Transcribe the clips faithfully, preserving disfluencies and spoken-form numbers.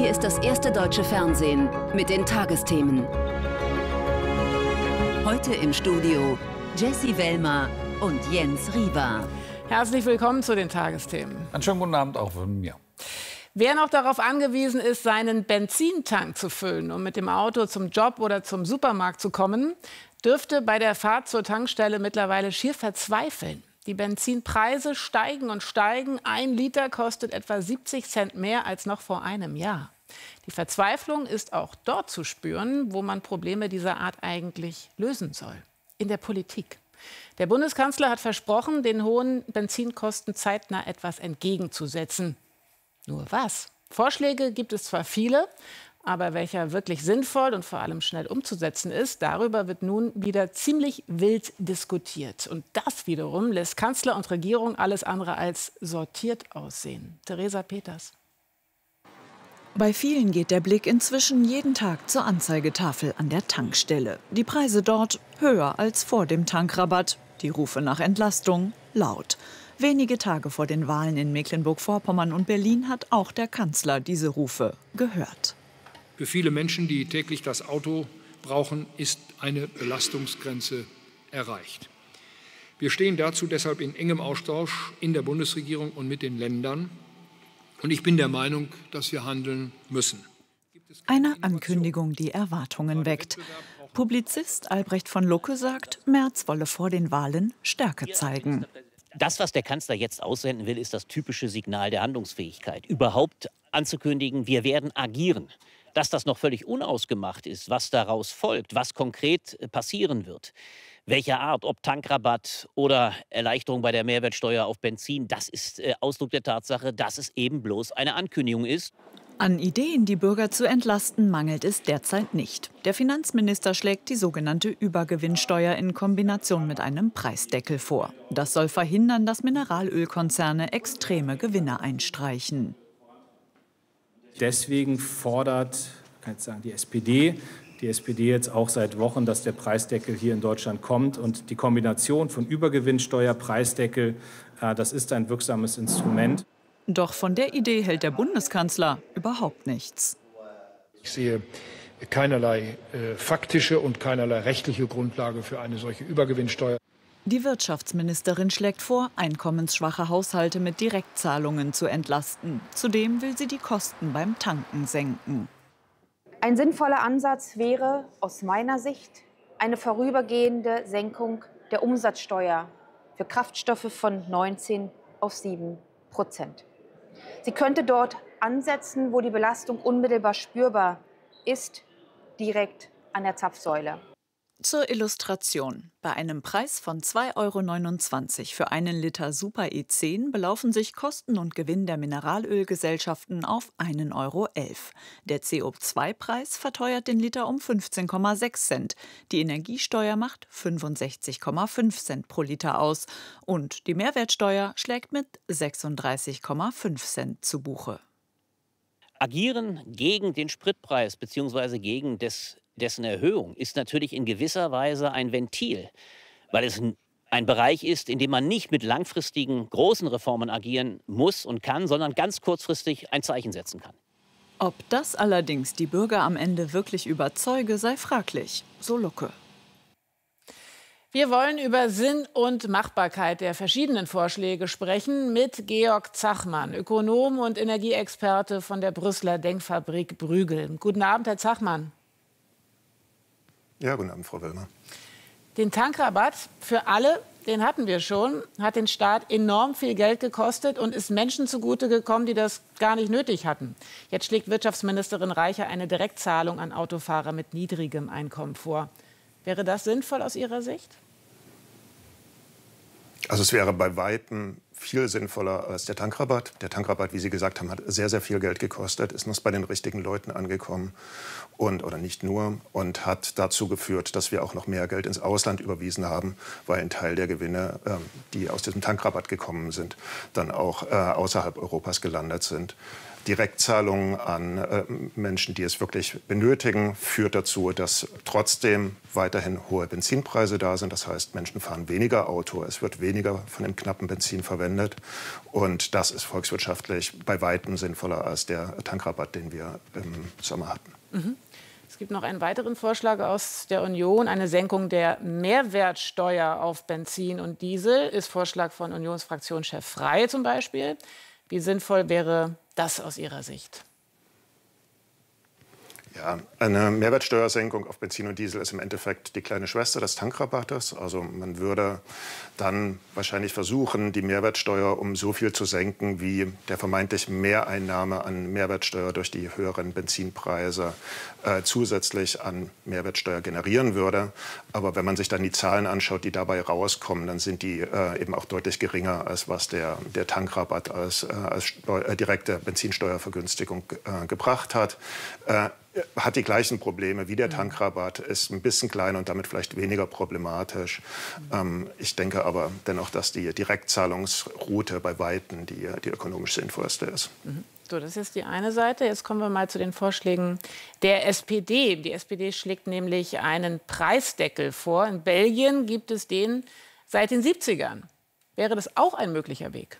Hier ist das erste deutsche Fernsehen mit den Tagesthemen. Heute im Studio Jessie Wellmer und Jens Riewer. Herzlich willkommen zu den Tagesthemen. Einen schönen guten Abend auch von mir. Wer noch darauf angewiesen ist, seinen Benzintank zu füllen, um mit dem Auto zum Job oder zum Supermarkt zu kommen, dürfte bei der Fahrt zur Tankstelle mittlerweile schier verzweifeln. Die Benzinpreise steigen und steigen. Ein Liter kostet etwa siebzig Cent mehr als noch vor einem Jahr. Die Verzweiflung ist auch dort zu spüren, wo man Probleme dieser Art eigentlich lösen soll. In der Politik. Der Bundeskanzler hat versprochen, den hohen Benzinkosten zeitnah etwas entgegenzusetzen. Nur was? Vorschläge gibt es zwar viele, aber welcher wirklich sinnvoll und vor allem schnell umzusetzen ist, darüber wird nun wieder ziemlich wild diskutiert. Und das wiederum lässt Kanzler und Regierung alles andere als sortiert aussehen. Theresa Peters. Bei vielen geht der Blick inzwischen jeden Tag zur Anzeigetafel an der Tankstelle. Die Preise dort höher als vor dem Tankrabatt. Die Rufe nach Entlastung laut. Wenige Tage vor den Wahlen in Mecklenburg-Vorpommern und Berlin hat auch der Kanzler diese Rufe gehört. Für viele Menschen, die täglich das Auto brauchen, ist eine Belastungsgrenze erreicht. Wir stehen dazu deshalb in engem Austausch in der Bundesregierung und mit den Ländern. Und ich bin der Meinung, dass wir handeln müssen. Eine Ankündigung, die Erwartungen weckt. Publizist Albrecht von Lucke sagt, Merz wolle vor den Wahlen Stärke zeigen. Das, was der Kanzler jetzt aussenden will, ist das typische Signal der Handlungsfähigkeit. Überhaupt anzukündigen, wir werden agieren. Dass das noch völlig unausgemacht ist, was daraus folgt, was konkret passieren wird, welcher Art, ob Tankrabatt oder Erleichterung bei der Mehrwertsteuer auf Benzin, das ist äh, Ausdruck der Tatsache, dass es eben bloß eine Ankündigung ist. An Ideen, die Bürger zu entlasten, mangelt es derzeit nicht. Der Finanzminister schlägt die sogenannte Übergewinnsteuer in Kombination mit einem Preisdeckel vor. Das soll verhindern, dass Mineralölkonzerne extreme Gewinne einstreichen. Deswegen fordert, kann ich sagen, die S P D, die S P D jetzt auch seit Wochen, dass der Preisdeckel hier in Deutschland kommt. Und die Kombination von Übergewinnsteuer, Preisdeckel, äh, das ist ein wirksames Instrument. Doch von der Idee hält der Bundeskanzler überhaupt nichts. Ich sehe keinerlei äh, faktische und keinerlei rechtliche Grundlage für eine solche Übergewinnsteuer. Die Wirtschaftsministerin schlägt vor, einkommensschwache Haushalte mit Direktzahlungen zu entlasten. Zudem will sie die Kosten beim Tanken senken. Ein sinnvoller Ansatz wäre aus meiner Sicht eine vorübergehende Senkung der Umsatzsteuer für Kraftstoffe von neunzehn auf sieben Prozent. Sie könnte dort ansetzen, wo die Belastung unmittelbar spürbar ist, direkt an der Zapfsäule. Zur Illustration. Bei einem Preis von zwei Euro neunundzwanzig für einen Liter Super E zehn belaufen sich Kosten und Gewinn der Mineralölgesellschaften auf einen Euro elf. Der C O zwei Preis verteuert den Liter um fünfzehn Komma sechs Cent. Die Energiesteuer macht fünfundsechzig Komma fünf Cent pro Liter aus. Und die Mehrwertsteuer schlägt mit sechsunddreißig Komma fünf Cent zu Buche. Agieren gegen den Spritpreis bzw. gegen des dessen Erhöhung ist natürlich in gewisser Weise ein Ventil, weil es ein Bereich ist, in dem man nicht mit langfristigen großen Reformen agieren muss und kann, sondern ganz kurzfristig ein Zeichen setzen kann. Ob das allerdings die Bürger am Ende wirklich überzeuge, sei fraglich, so Lucke. Wir wollen über Sinn und Machbarkeit der verschiedenen Vorschläge sprechen mit Georg Zachmann, Ökonom und Energieexperte von der Brüsseler Denkfabrik Brügel. Guten Abend, Herr Zachmann. Ja, guten Abend, Frau Wellmer. Den Tankrabatt für alle, den hatten wir schon, hat den Staat enorm viel Geld gekostet und ist Menschen zugute gekommen, die das gar nicht nötig hatten. Jetzt schlägt Wirtschaftsministerin Reiche eine Direktzahlung an Autofahrer mit niedrigem Einkommen vor. Wäre das sinnvoll aus Ihrer Sicht? Also es wäre bei Weitem viel sinnvoller als der Tankrabatt. Der Tankrabatt, wie Sie gesagt haben, hat sehr, sehr viel Geld gekostet, ist nur bei den richtigen Leuten angekommen und, oder nicht nur, und hat dazu geführt, dass wir auch noch mehr Geld ins Ausland überwiesen haben, weil ein Teil der Gewinne, ähm, die aus diesem Tankrabatt gekommen sind, dann auch äh, außerhalb Europas gelandet sind. Direktzahlungen an äh, Menschen, die es wirklich benötigen, führt dazu, dass trotzdem weiterhin hohe Benzinpreise da sind. Das heißt, Menschen fahren weniger Auto, es wird weniger von dem knappen Benzin verwendet. Und das ist volkswirtschaftlich bei weitem sinnvoller als der Tankrabatt, den wir im Sommer hatten. Mhm. Es gibt noch einen weiteren Vorschlag aus der Union, eine Senkung der Mehrwertsteuer auf Benzin und Diesel. Ist Vorschlag von Unionsfraktionschef Frey zum Beispiel. Wie sinnvoll wäre das aus Ihrer Sicht? Ja, eine Mehrwertsteuersenkung auf Benzin und Diesel ist im Endeffekt die kleine Schwester des Tankrabattes. Also man würde dann wahrscheinlich versuchen, die Mehrwertsteuer um so viel zu senken, wie der vermeintlich Mehreinnahme an Mehrwertsteuer durch die höheren Benzinpreise äh, zusätzlich an Mehrwertsteuer generieren würde. Aber wenn man sich dann die Zahlen anschaut, die dabei rauskommen, dann sind die äh, eben auch deutlich geringer, als was der, der Tankrabatt als, äh, als Steu- äh, direkte Benzinsteuervergünstigung äh, gebracht hat. Äh, hat die gleichen Probleme wie der Tankrabatt, ist ein bisschen kleiner und damit vielleicht weniger problematisch. Ähm, ich denke aber dennoch, dass die Direktzahlungsroute bei Weitem die, die ökonomisch sinnvollste ist. Mhm. So, das ist jetzt die eine Seite. Jetzt kommen wir mal zu den Vorschlägen der S P D. Die S P D schlägt nämlich einen Preisdeckel vor. In Belgien gibt es den seit den siebzigern. Wäre das auch ein möglicher Weg?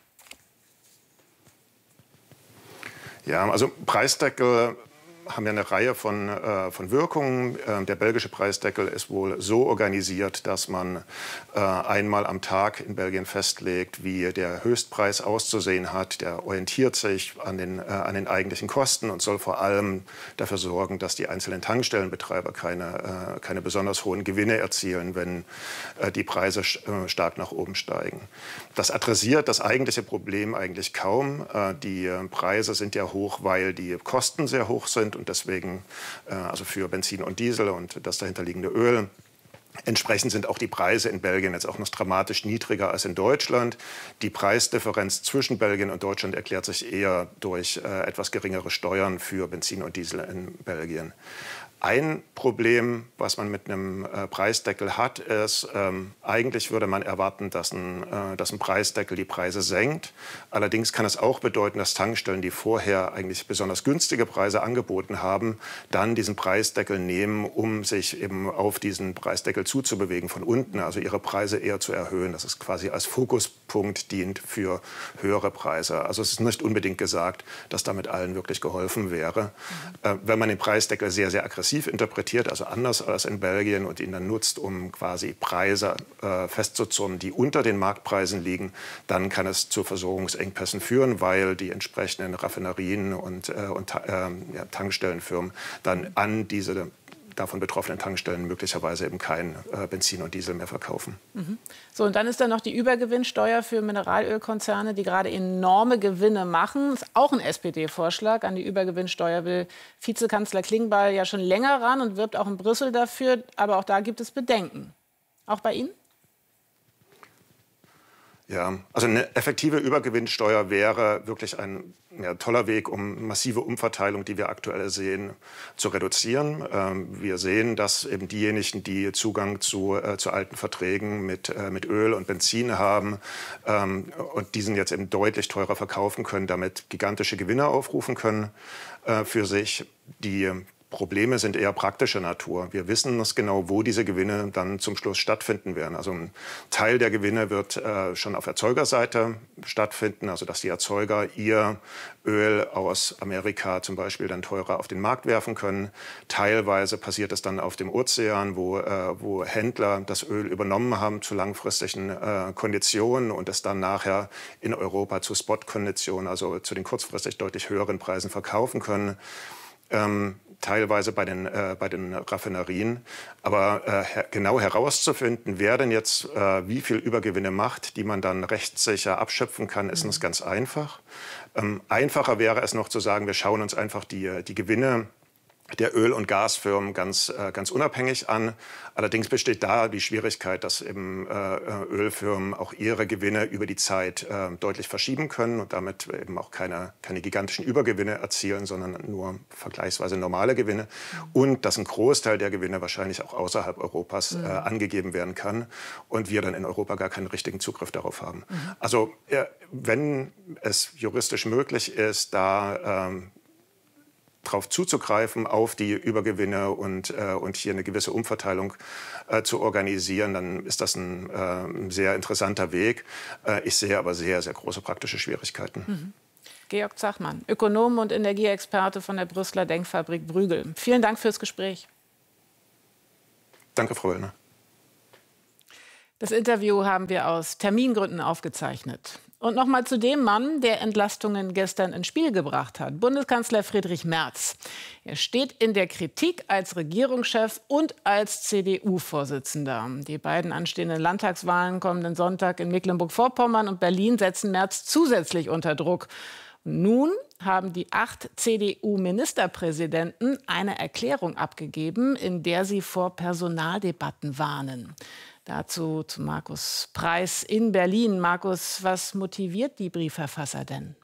Ja, also Preisdeckel haben ja eine Reihe von, äh, von Wirkungen. Äh, der belgische Preisdeckel ist wohl so organisiert, dass man äh, einmal am Tag in Belgien festlegt, wie der Höchstpreis auszusehen hat. Der orientiert sich an den, äh, an den eigentlichen Kosten und soll vor allem dafür sorgen, dass die einzelnen Tankstellenbetreiber keine, äh, keine besonders hohen Gewinne erzielen, wenn äh, die Preise äh, stark nach oben steigen. Das adressiert das eigentliche Problem eigentlich kaum. Äh, die äh, Preise sind ja hoch, weil die Kosten sehr hoch sind. Und deswegen, äh, also für Benzin und Diesel und das dahinterliegende Öl. Entsprechend sind auch die Preise in Belgien jetzt auch noch dramatisch niedriger als in Deutschland. Die Preisdifferenz zwischen Belgien und Deutschland erklärt sich eher durch äh, etwas geringere Steuern für Benzin und Diesel in Belgien. Ein Problem, was man mit einem äh, Preisdeckel hat, ist, ähm, eigentlich würde man erwarten, dass ein, äh, dass ein Preisdeckel die Preise senkt. Allerdings kann es auch bedeuten, dass Tankstellen, die vorher eigentlich besonders günstige Preise angeboten haben, dann diesen Preisdeckel nehmen, um sich eben auf diesen Preisdeckel zuzubewegen von unten, also ihre Preise eher zu erhöhen. Das ist quasi als Fokuspunkt dient für höhere Preise. Also es ist nicht unbedingt gesagt, dass damit allen wirklich geholfen wäre. Mhm. Äh, wenn man den Preisdeckel sehr, sehr aggressiv interpretiert, also anders als in Belgien, und ihn dann nutzt, um quasi Preise äh, festzuzurren, die unter den Marktpreisen liegen, dann kann es zu Versorgungsengpässen führen, weil die entsprechenden Raffinerien und, äh, und äh, ja, Tankstellenfirmen dann an diese davon betroffenen Tankstellen möglicherweise eben kein äh, Benzin und Diesel mehr verkaufen. Mhm. So, und dann ist da noch die Übergewinnsteuer für Mineralölkonzerne, die gerade enorme Gewinne machen. Das ist auch ein S P D-Vorschlag. An die Übergewinnsteuer will Vizekanzler Klingbeil ja schon länger ran und wirbt auch in Brüssel dafür. Aber auch da gibt es Bedenken. Auch bei Ihnen? Ja, also eine effektive Übergewinnsteuer wäre wirklich ein ja, toller Weg, um massive Umverteilung, die wir aktuell sehen, zu reduzieren. Ähm, wir sehen, dass eben diejenigen, die Zugang zu, äh, zu alten Verträgen mit, äh, mit Öl und Benzin haben ähm, und diesen jetzt eben deutlich teurer verkaufen können, damit gigantische Gewinne aufrufen können äh, für sich. Die Probleme sind eher praktischer Natur. Wir wissen es genau, wo diese Gewinne dann zum Schluss stattfinden werden. Also ein Teil der Gewinne wird äh, schon auf Erzeugerseite stattfinden, also dass die Erzeuger ihr Öl aus Amerika zum Beispiel dann teurer auf den Markt werfen können. Teilweise passiert es dann auf dem Ozean, wo, äh, wo Händler das Öl übernommen haben zu langfristigen äh, Konditionen und es dann nachher in Europa zu Spot-Konditionen, also zu den kurzfristig deutlich höheren Preisen verkaufen können. Ähm, teilweise bei den, äh, bei den Raffinerien. Aber äh, her genau herauszufinden, wer denn jetzt äh, wie viel Übergewinne macht, die man dann rechtssicher abschöpfen kann, ist mhm. nicht ganz einfach. Ähm, einfacher wäre es noch zu sagen, wir schauen uns einfach die, die Gewinne der Öl- und Gasfirmen ganz, äh, ganz unabhängig an. Allerdings besteht da die Schwierigkeit, dass eben äh, Ölfirmen auch ihre Gewinne über die Zeit äh, deutlich verschieben können und damit eben auch keine, keine gigantischen Übergewinne erzielen, sondern nur vergleichsweise normale Gewinne. Und dass ein Großteil der Gewinne wahrscheinlich auch außerhalb Europas äh, angegeben werden kann und wir dann in Europa gar keinen richtigen Zugriff darauf haben. Mhm. Also äh, wenn es juristisch möglich ist, da ähm, darauf zuzugreifen, auf die Übergewinne und, äh, und hier eine gewisse Umverteilung äh, zu organisieren, dann ist das ein äh, sehr interessanter Weg. Äh, ich sehe aber sehr, sehr große praktische Schwierigkeiten. Mhm. Georg Zachmann, Ökonom und Energieexperte von der Brüsseler Denkfabrik Bruegel. Vielen Dank fürs Gespräch. Danke, Frau Wöllner. Das Interview haben wir aus Termingründen aufgezeichnet. Und noch mal zu dem Mann, der Entlastungen gestern ins Spiel gebracht hat, Bundeskanzler Friedrich Merz. Er steht in der Kritik als Regierungschef und als C D U-Vorsitzender. Die beiden anstehenden Landtagswahlen kommenden Sonntag in Mecklenburg-Vorpommern und Berlin setzen Merz zusätzlich unter Druck. Nun haben die acht C D U-Ministerpräsidenten eine Erklärung abgegeben, in der sie vor Personaldebatten warnen. Dazu zu Markus Preiß in Berlin. Markus, was motiviert die Briefverfasser denn?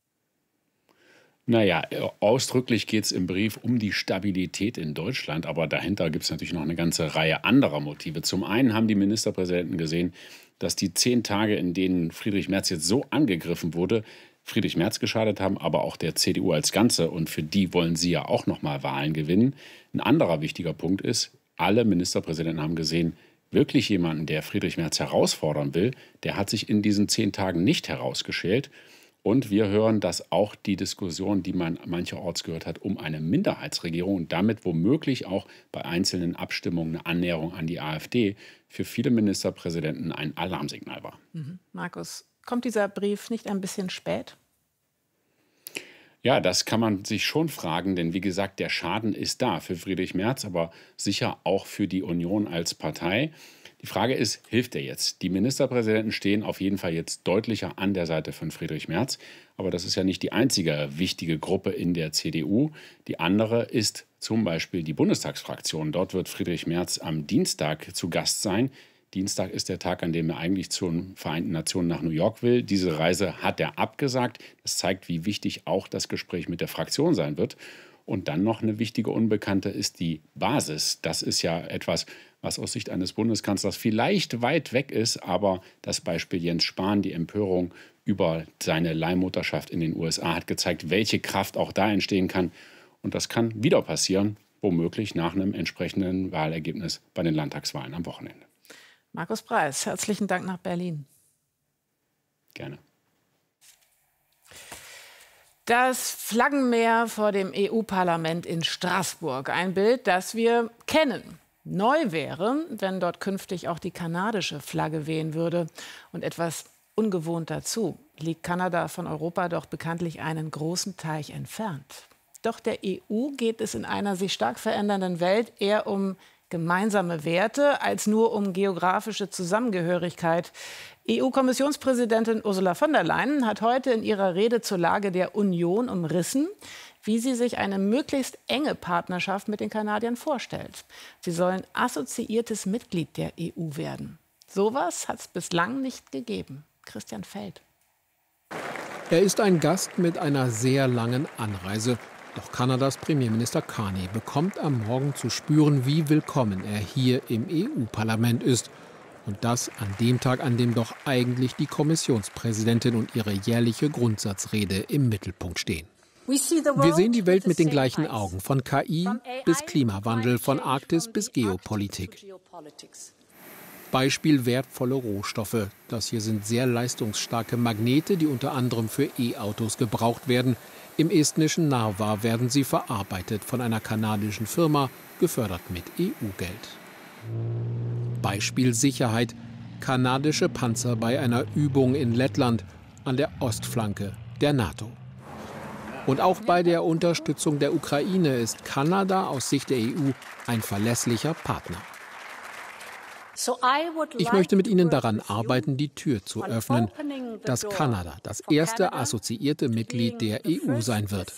Naja, ausdrücklich geht es im Brief um die Stabilität in Deutschland. Aber dahinter gibt es natürlich noch eine ganze Reihe anderer Motive. Zum einen haben die Ministerpräsidenten gesehen, dass die zehn Tage, in denen Friedrich Merz jetzt so angegriffen wurde, Friedrich Merz geschadet haben, aber auch der C D U als Ganze. Und für die wollen sie ja auch noch mal Wahlen gewinnen. Ein anderer wichtiger Punkt ist, alle Ministerpräsidenten haben gesehen, wirklich jemanden, der Friedrich Merz herausfordern will, der hat sich in diesen zehn Tagen nicht herausgeschält. Und wir hören, dass auch die Diskussion, die man mancherorts gehört hat, um eine Minderheitsregierung und damit womöglich auch bei einzelnen Abstimmungen eine Annäherung an die AfD für viele Ministerpräsidenten ein Alarmsignal war. Mhm. Markus, kommt dieser Brief nicht ein bisschen spät? Ja, das kann man sich schon fragen, denn wie gesagt, der Schaden ist da für Friedrich Merz, aber sicher auch für die Union als Partei. Die Frage ist, hilft er jetzt? Die Ministerpräsidenten stehen auf jeden Fall jetzt deutlicher an der Seite von Friedrich Merz. Aber das ist ja nicht die einzige wichtige Gruppe in der C D U. Die andere ist zum Beispiel die Bundestagsfraktion. Dort wird Friedrich Merz am Dienstag zu Gast sein. Dienstag ist der Tag, an dem er eigentlich zu den Vereinten Nationen nach New York will. Diese Reise hat er abgesagt. Das zeigt, wie wichtig auch das Gespräch mit der Fraktion sein wird. Und dann noch eine wichtige Unbekannte ist die Basis. Das ist ja etwas, was aus Sicht eines Bundeskanzlers vielleicht weit weg ist. Aber das Beispiel Jens Spahn, die Empörung über seine Leihmutterschaft in den U S A, hat gezeigt, welche Kraft auch da entstehen kann. Und das kann wieder passieren, womöglich nach einem entsprechenden Wahlergebnis bei den Landtagswahlen am Wochenende. Markus Preiß, herzlichen Dank nach Berlin. Gerne. Das Flaggenmeer vor dem E U-Parlament in Straßburg. Ein Bild, das wir kennen. Neu wäre, wenn dort künftig auch die kanadische Flagge wehen würde. Und etwas ungewohnt dazu liegt Kanada von Europa doch bekanntlich einen großen Teich entfernt. Doch der E U geht es in einer sich stark verändernden Welt eher um gemeinsame Werte als nur um geografische Zusammengehörigkeit. E U-Kommissionspräsidentin Ursula von der Leyen hat heute in ihrer Rede zur Lage der Union umrissen, wie sie sich eine möglichst enge Partnerschaft mit den Kanadiern vorstellt. Sie sollen assoziiertes Mitglied der E U werden. Sowas hat es bislang nicht gegeben. Christian Feld. Er ist ein Gast mit einer sehr langen Anreise. Doch Kanadas Premierminister Carney bekommt am Morgen zu spüren, wie willkommen er hier im E U-Parlament ist. Und das an dem Tag, an dem doch eigentlich die Kommissionspräsidentin und ihre jährliche Grundsatzrede im Mittelpunkt stehen. Wir sehen die Welt mit den gleichen Augen, von K I bis Klimawandel, von Arktis bis Geopolitik. Beispiel wertvolle Rohstoffe. Das hier sind sehr leistungsstarke Magnete, die unter anderem für E-Autos gebraucht werden. Im estnischen Narva werden sie verarbeitet von einer kanadischen Firma, gefördert mit E U-Geld. Beispiel Sicherheit. Kanadische Panzer bei einer Übung in Lettland an der Ostflanke der NATO. Und auch bei der Unterstützung der Ukraine ist Kanada aus Sicht der E U ein verlässlicher Partner. Ich möchte mit Ihnen daran arbeiten, die Tür zu öffnen, dass Kanada das erste assoziierte Mitglied der E U sein wird.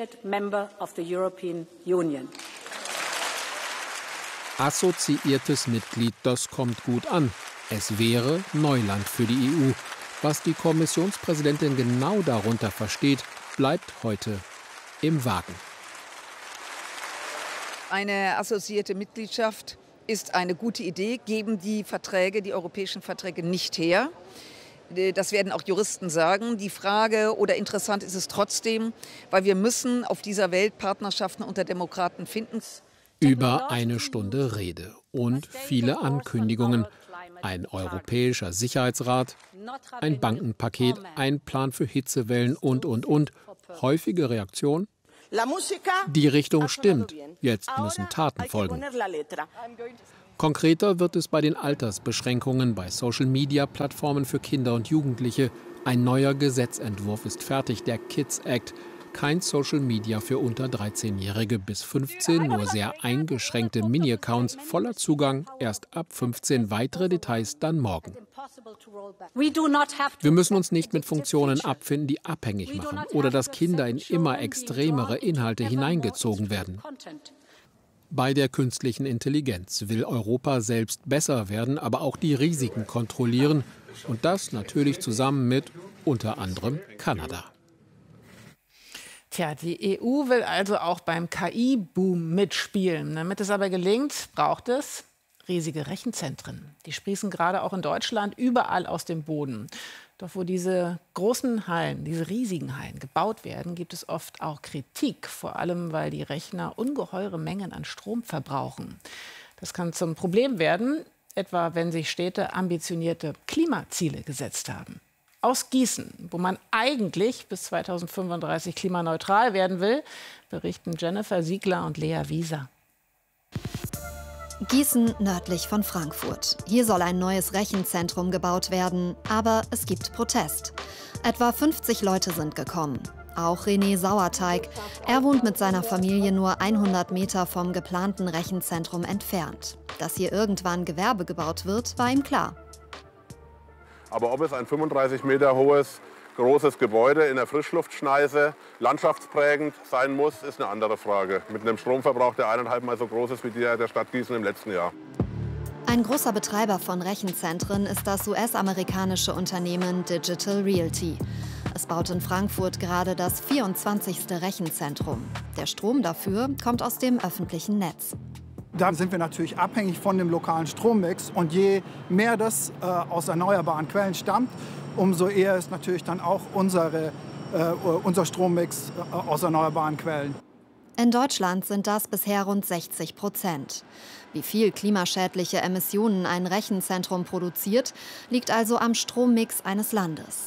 Assoziiertes Mitglied, das kommt gut an. Es wäre Neuland für die E U. Was die Kommissionspräsidentin genau darunter versteht, bleibt heute im Wagen. Eine assoziierte Mitgliedschaft ist eine gute Idee, geben die Verträge, die europäischen Verträge nicht her. Das werden auch Juristen sagen. Die Frage oder interessant ist es trotzdem, weil wir müssen auf dieser Welt Partnerschaften unter Demokraten finden. Über eine Stunde Rede und viele Ankündigungen. Ein europäischer Sicherheitsrat, ein Bankenpaket, ein Plan für Hitzewellen und, und, und. Häufige Reaktion? Die Richtung stimmt. Jetzt müssen Taten folgen. Konkreter wird es bei den Altersbeschränkungen bei Social-Media-Plattformen für Kinder und Jugendliche. Ein neuer Gesetzentwurf ist fertig, der Kids Act. Kein Social Media für unter dreizehnjährige bis fünfzehn, nur sehr eingeschränkte Mini-Accounts, voller Zugang erst ab fünfzehn, weitere Details dann morgen. Wir müssen uns nicht mit Funktionen abfinden, die abhängig machen oder dass Kinder in immer extremere Inhalte hineingezogen werden. Bei der künstlichen Intelligenz will Europa selbst besser werden, aber auch die Risiken kontrollieren. Und das natürlich zusammen mit unter anderem Kanada. Tja, die E U will also auch beim K I-Boom mitspielen. Damit es aber gelingt, braucht es riesige Rechenzentren. Die sprießen gerade auch in Deutschland überall aus dem Boden. Doch wo diese großen Hallen, diese riesigen Hallen gebaut werden, gibt es oft auch Kritik. Vor allem, weil die Rechner ungeheure Mengen an Strom verbrauchen. Das kann zum Problem werden, etwa wenn sich Städte ambitionierte Klimaziele gesetzt haben. Aus Gießen, wo man eigentlich bis zweitausendfünfunddreißig klimaneutral werden will, berichten Jennifer Siegler und Lea Wieser. Gießen nördlich von Frankfurt. Hier soll ein neues Rechenzentrum gebaut werden, aber es gibt Protest. Etwa fünfzig Leute sind gekommen. Auch René Sauerteig. Er wohnt mit seiner Familie nur hundert Meter vom geplanten Rechenzentrum entfernt. Dass hier irgendwann Gewerbe gebaut wird, war ihm klar. Aber ob es ein fünfunddreißig Meter hohes, großes Gebäude in der Frischluftschneise landschaftsprägend sein muss, ist eine andere Frage. Mit einem Stromverbrauch, der eineinhalb Mal so groß ist wie der der Stadt Gießen im letzten Jahr. Ein großer Betreiber von Rechenzentren ist das U S-amerikanische Unternehmen Digital Realty. Es baut in Frankfurt gerade das vierundzwanzigste Rechenzentrum. Der Strom dafür kommt aus dem öffentlichen Netz. Da sind wir natürlich abhängig von dem lokalen Strommix. Und je mehr das äh, aus erneuerbaren Quellen stammt, umso eher ist natürlich dann auch unsere, äh, unser Strommix äh, aus erneuerbaren Quellen. In Deutschland sind das bisher rund sechzig Prozent. Wie viel klimaschädliche Emissionen ein Rechenzentrum produziert, liegt also am Strommix eines Landes.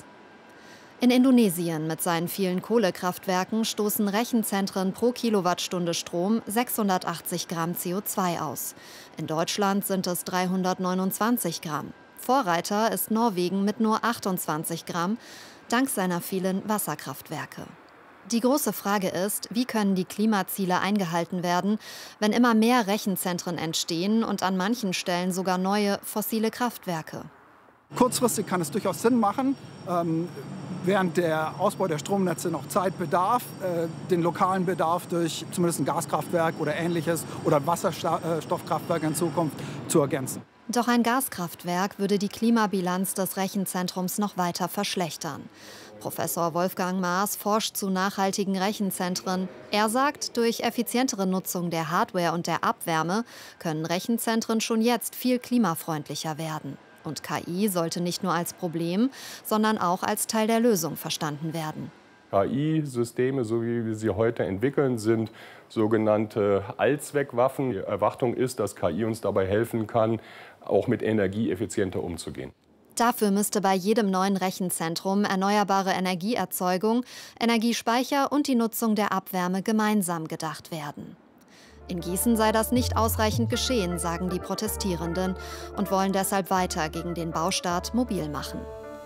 In Indonesien mit seinen vielen Kohlekraftwerken stoßen Rechenzentren pro Kilowattstunde Strom sechshundertachtzig Gramm C O zwei aus. In Deutschland sind es dreihundertneunundzwanzig Gramm. Vorreiter ist Norwegen mit nur achtundzwanzig Gramm, dank seiner vielen Wasserkraftwerke. Die große Frage ist, wie können die Klimaziele eingehalten werden, wenn immer mehr Rechenzentren entstehen und an manchen Stellen sogar neue fossile Kraftwerke? Kurzfristig kann es durchaus Sinn machen, ähm, während der Ausbau der Stromnetze noch Zeit bedarf, äh, den lokalen Bedarf durch zumindest ein Gaskraftwerk oder Ähnliches oder Wasserstoffkraftwerk in Zukunft zu ergänzen. Doch ein Gaskraftwerk würde die Klimabilanz des Rechenzentrums noch weiter verschlechtern. Professor Wolfgang Maas forscht zu nachhaltigen Rechenzentren. Er sagt, durch effizientere Nutzung der Hardware und der Abwärme können Rechenzentren schon jetzt viel klimafreundlicher werden. Und K I sollte nicht nur als Problem, sondern auch als Teil der Lösung verstanden werden. K I-Systeme, so wie wir sie heute entwickeln, sind sogenannte Allzweckwaffen. Die Erwartung ist, dass K I uns dabei helfen kann, auch mit Energie effizienter umzugehen. Dafür müsste bei jedem neuen Rechenzentrum erneuerbare Energieerzeugung, Energiespeicher und die Nutzung der Abwärme gemeinsam gedacht werden. In Gießen sei das nicht ausreichend geschehen, sagen die Protestierenden und wollen deshalb weiter gegen den Baustart mobil machen.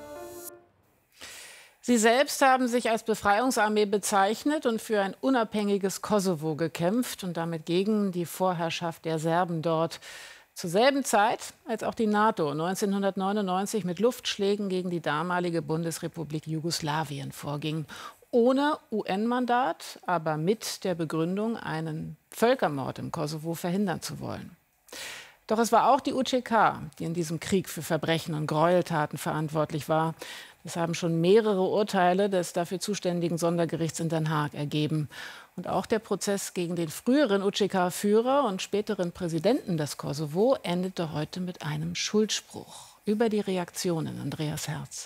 Sie selbst haben sich als Befreiungsarmee bezeichnet und für ein unabhängiges Kosovo gekämpft und damit gegen die Vorherrschaft der Serben dort. Zur selben Zeit, als auch die NATO neunzehnhundertneunundneunzig mit Luftschlägen gegen die damalige Bundesrepublik Jugoslawien vorging. Ohne U N-Mandat, aber mit der Begründung, einen Völkermord im Kosovo verhindern zu wollen. Doch es war auch die U C K, die in diesem Krieg für Verbrechen und Gräueltaten verantwortlich war. Das haben schon mehrere Urteile des dafür zuständigen Sondergerichts in Den Haag ergeben. Und auch der Prozess gegen den früheren U C K-Führer und späteren Präsidenten des Kosovo endete heute mit einem Schuldspruch. Über die Reaktionen, Andreas Herz.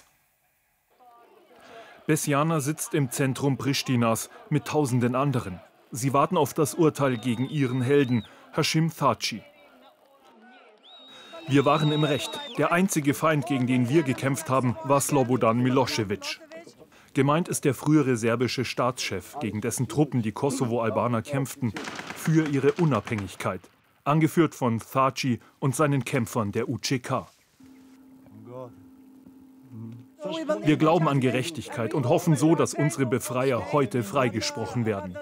Besjana sitzt im Zentrum Prištinas mit tausenden anderen. Sie warten auf das Urteil gegen ihren Helden, Hashim Thaçi. Wir waren im Recht. Der einzige Feind, gegen den wir gekämpft haben, war Slobodan Milošević. Gemeint ist der frühere serbische Staatschef, gegen dessen Truppen die Kosovo-Albaner kämpften, für ihre Unabhängigkeit. Angeführt von Thaçi und seinen Kämpfern der U C K. Wir glauben an Gerechtigkeit und hoffen so, dass unsere Befreier heute freigesprochen werden.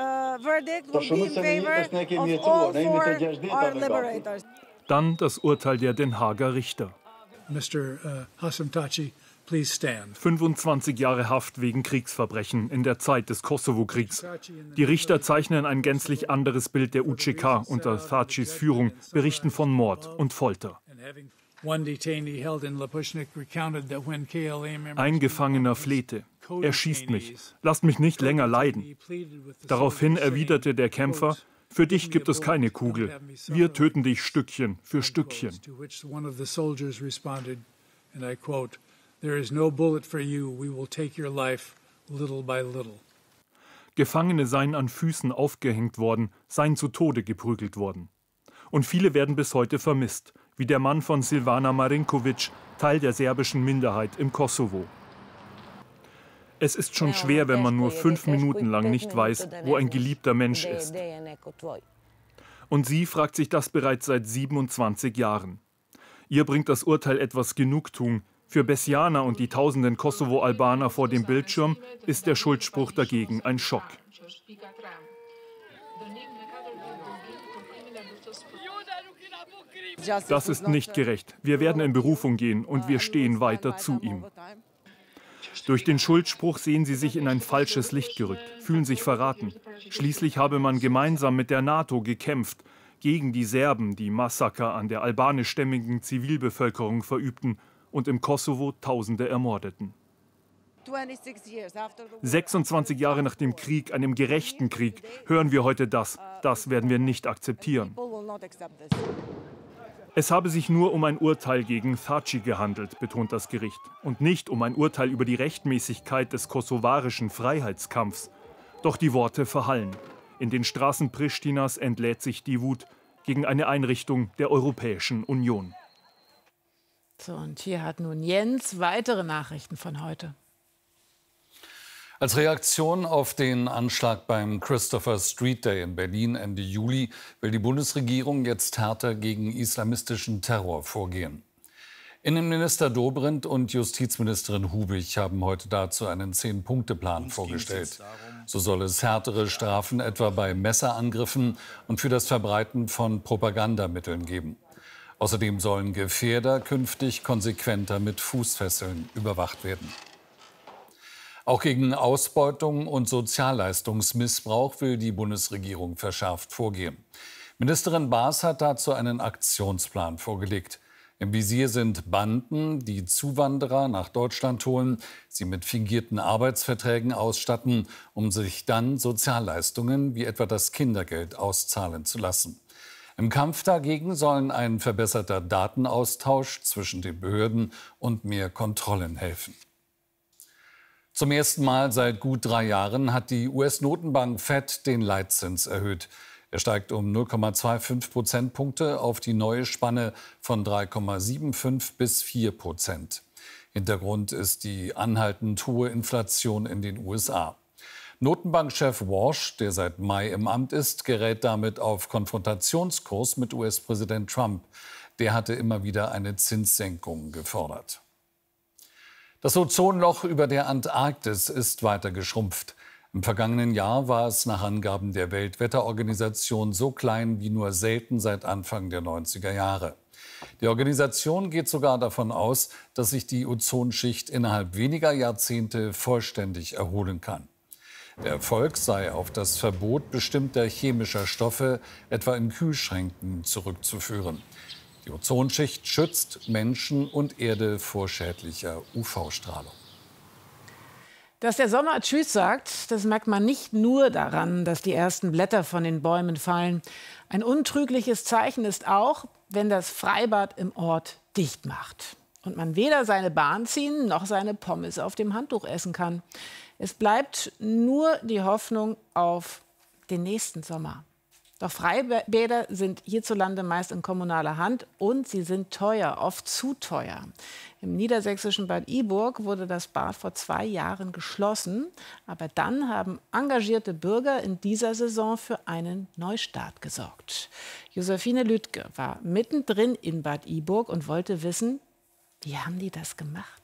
Dann das Urteil der Den Haager Richter. Mister Hashim Thaçi, please stand. fünfundzwanzig Jahre Haft wegen Kriegsverbrechen in der Zeit des Kosovo-Kriegs. Die Richter zeichnen ein gänzlich anderes Bild der U C K unter Thaçis Führung, berichten von Mord und Folter. Ein Gefangener flehte. Er schießt mich. Lasst mich nicht länger leiden. Daraufhin erwiderte der Kämpfer: Für dich gibt es keine Kugel. Wir töten dich Stückchen für Stückchen. Gefangene seien an Füßen aufgehängt worden, seien zu Tode geprügelt worden. Und viele werden bis heute vermisst, wie der Mann von Silvana Marinković, Teil der serbischen Minderheit im Kosovo. Es ist schon schwer, wenn man nur fünf Minuten lang nicht weiß, wo ein geliebter Mensch ist. Und sie fragt sich das bereits seit siebenundzwanzig Jahren. Ihr bringt das Urteil etwas Genugtuung. Für Besjana und die tausenden Kosovo-Albaner vor dem Bildschirm ist der Schuldspruch dagegen ein Schock. Das ist nicht gerecht. Wir werden in Berufung gehen und wir stehen weiter zu ihm. Durch den Schuldspruch sehen sie sich in ein falsches Licht gerückt, fühlen sich verraten. Schließlich habe man gemeinsam mit der NATO gekämpft, gegen die Serben, die Massaker an der albanischstämmigen Zivilbevölkerung verübten und im Kosovo Tausende ermordeten. sechsundzwanzig Jahre nach dem Krieg, einem gerechten Krieg, hören wir heute das. Das werden wir nicht akzeptieren. Es habe sich nur um ein Urteil gegen Thaçi gehandelt, betont das Gericht, und nicht um ein Urteil über die Rechtmäßigkeit des kosovarischen Freiheitskampfs. Doch die Worte verhallen. In den Straßen Prištinas entlädt sich die Wut gegen eine Einrichtung der Europäischen Union. So, und hier hat nun Jens weitere Nachrichten von heute. Als Reaktion auf den Anschlag beim Christopher Street Day in Berlin Ende Juli will die Bundesregierung jetzt härter gegen islamistischen Terror vorgehen. Innenminister Dobrindt und Justizministerin Hubig haben heute dazu einen Zehn-Punkte-Plan vorgestellt. So soll es härtere Strafen etwa bei Messerangriffen und für das Verbreiten von Propagandamitteln geben. Außerdem sollen Gefährder künftig konsequenter mit Fußfesseln überwacht werden. Auch gegen Ausbeutung und Sozialleistungsmissbrauch will die Bundesregierung verschärft vorgehen. Ministerin Baas hat dazu einen Aktionsplan vorgelegt. Im Visier sind Banden, die Zuwanderer nach Deutschland holen, sie mit fingierten Arbeitsverträgen ausstatten, um sich dann Sozialleistungen wie etwa das Kindergeld auszahlen zu lassen. Im Kampf dagegen sollen ein verbesserter Datenaustausch zwischen den Behörden und mehr Kontrollen helfen. Zum ersten Mal seit gut drei Jahren hat die U S-Notenbank Fed den Leitzins erhöht. Er steigt um null Komma fünfundzwanzig Prozentpunkte auf die neue Spanne von drei Komma fünfundsiebzig bis vier Prozent. Hintergrund ist die anhaltend hohe Inflation in den U S A. Notenbankchef Walsh, der seit Mai im Amt ist, gerät damit auf Konfrontationskurs mit U S-Präsident Trump. Der hatte immer wieder eine Zinssenkung gefordert. Das Ozonloch über der Antarktis ist weiter geschrumpft. Im vergangenen Jahr war es nach Angaben der Weltwetterorganisation so klein wie nur selten seit Anfang der neunziger Jahre. Die Organisation geht sogar davon aus, dass sich die Ozonschicht innerhalb weniger Jahrzehnte vollständig erholen kann. Der Erfolg sei auf das Verbot bestimmter chemischer Stoffe, etwa in Kühlschränken, zurückzuführen. Die Ozonschicht schützt Menschen und Erde vor schädlicher U V-Strahlung. Dass der Sommer Tschüss sagt, das merkt man nicht nur daran, dass die ersten Blätter von den Bäumen fallen. Ein untrügliches Zeichen ist auch, wenn das Freibad im Ort dicht macht und man weder seine Bahn ziehen noch seine Pommes auf dem Handtuch essen kann. Es bleibt nur die Hoffnung auf den nächsten Sommer. Doch Freibäder sind hierzulande meist in kommunaler Hand und sie sind teuer, oft zu teuer. Im niedersächsischen Bad Iburg wurde das Bad vor zwei Jahren geschlossen. Aber dann haben engagierte Bürger in dieser Saison für einen Neustart gesorgt. Josephine Lüdke war mittendrin in Bad Iburg und wollte wissen, wie haben die das gemacht?